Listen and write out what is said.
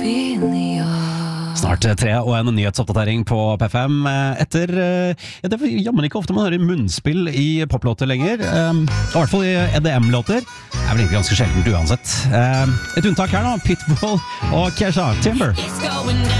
Snart 3 og en nyhetsoppdatering på P5 etter, det er jammen ikke ofte man hører munnspill i poplåter lenger, I hvert fall I EDM-låter, det vel egentlig ganske sjeldent uansett. Et unntak her da, Pitbull og Kesha, Timber.